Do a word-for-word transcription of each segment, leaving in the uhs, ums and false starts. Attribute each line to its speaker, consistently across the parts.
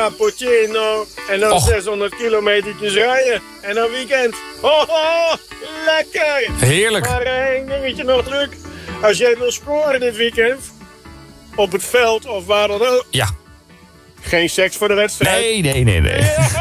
Speaker 1: cappuccino en dan
Speaker 2: Och.
Speaker 1: zeshonderd kilometertjes rijden. En dan weekend. Ho, ho, lekker!
Speaker 2: Heerlijk.
Speaker 1: Maar eh, één dingetje nog, Luc. Als jij wil scoren dit weekend, op het veld of waar dan ook,
Speaker 2: Ja.
Speaker 1: geen seks voor de wedstrijd.
Speaker 2: Nee, nee, nee, nee.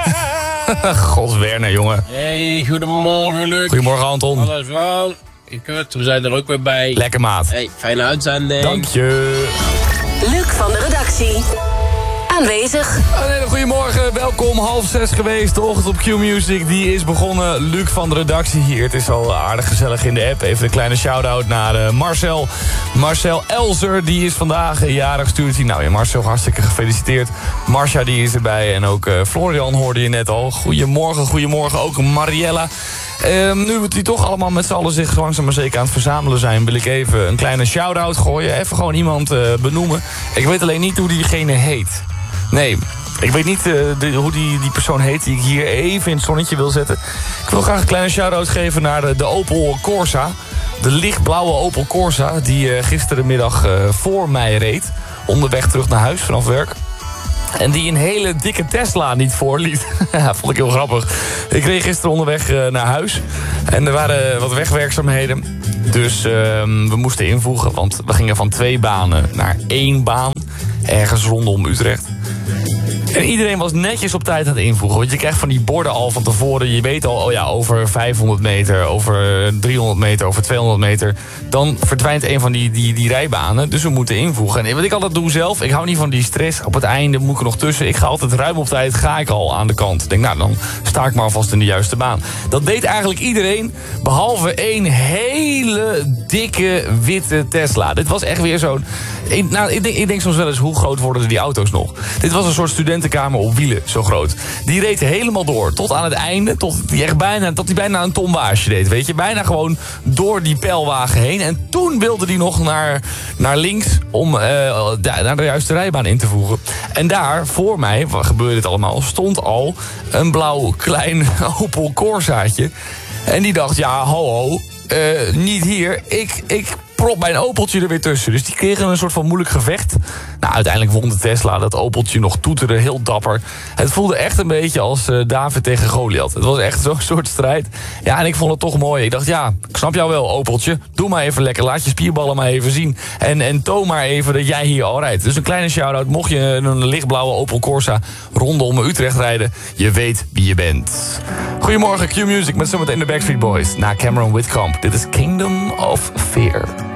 Speaker 2: God, Werner, jongen.
Speaker 3: Hey, goedemorgen, Luc.
Speaker 2: Goedemorgen, Anton.
Speaker 3: Alles wel? Ik weet, we zijn er ook weer bij.
Speaker 2: Lekker, maat.
Speaker 3: Hey, fijne uitzending.
Speaker 2: Dank je.
Speaker 4: Luc van de redactie. Aanwezig.
Speaker 2: Een hele goede morgen, welkom, half zes geweest. De ochtend op Q-Music, die is begonnen. Luc van de redactie hier, het is al aardig gezellig in de app. Even een kleine shout-out naar uh, Marcel. Marcel Elzer, die is vandaag uh, jarig, stuurt hij. Nou ja, Marcel, hartstikke gefeliciteerd. Marcia, die is erbij. En ook uh, Florian hoorde je net al. Goedemorgen, goedemorgen, ook Mariella. Um, nu we die toch allemaal met z'n allen zich langzaam maar zeker aan het verzamelen zijn, wil ik even een kleine shout-out gooien. Even gewoon iemand uh, benoemen. Ik weet alleen niet hoe diegene heet. Nee, ik weet niet uh, de, hoe die, die persoon heet die ik hier even in het zonnetje wil zetten. Ik wil graag een kleine shout-out geven naar de, de Opel Corsa. De lichtblauwe Opel Corsa die uh, gisterenmiddag uh, voor mij reed. Onderweg terug naar huis vanaf werk. En die een hele dikke Tesla niet voorliet. Ja, vond ik heel grappig. Ik reed gisteren onderweg uh, naar huis. En er waren wat wegwerkzaamheden. Dus uh, we moesten invoegen. Want we gingen van twee banen naar één baan. Ergens rondom Utrecht. En iedereen was netjes op tijd aan het invoegen. Want je krijgt van die borden al van tevoren. Je weet al, oh ja, over vijfhonderd meter, over driehonderd meter, over tweehonderd meter. Dan verdwijnt een van die, die, die rijbanen. Dus we moeten invoegen. En wat ik altijd doe zelf, ik hou niet van die stress. Op het einde moet ik er nog tussen. Ik ga altijd ruim op tijd, ga ik al aan de kant. Ik denk, nou, dan sta ik maar alvast in de juiste baan. Dat deed eigenlijk iedereen, behalve één hele dikke witte Tesla. Dit was echt weer zo'n... Ik, nou, ik, denk, ik denk soms wel eens, hoe groot worden die auto's nog? Dit was een soort studentenkamer op wielen, zo groot. Die reed helemaal door, tot aan het einde, tot die echt bijna, tot die bijna een tonwaasje deed, weet je. Bijna gewoon door die pijlwagen heen. En toen wilde die nog naar, naar links om uh, naar de juiste rijbaan in te voegen. En daar, voor mij, wat gebeurde dit allemaal, stond al een blauw klein Opel Corsaatje. En die dacht, ja, ho, ho, uh, niet hier, ik... ik prop mijn Opeltje er weer tussen. Dus die kregen een soort van moeilijk gevecht. Nou, uiteindelijk won de Tesla. Dat Opeltje nog toeterde, heel dapper. Het voelde echt een beetje als uh, David tegen Goliath. Het was echt zo'n soort strijd. Ja, en ik vond het toch mooi. Ik dacht, ja, ik snap jou wel, Opeltje. Doe maar even lekker. Laat je spierballen maar even zien. En, en toon maar even dat jij hier al rijdt. Dus een kleine shout-out. Mocht je een lichtblauwe Opel Corsa rondom Utrecht rijden, je weet wie je bent. Goedemorgen, Q-Music met zometeen de Backstreet Boys. Na Cameron Whitcomb. Dit is Kingdom of Fear.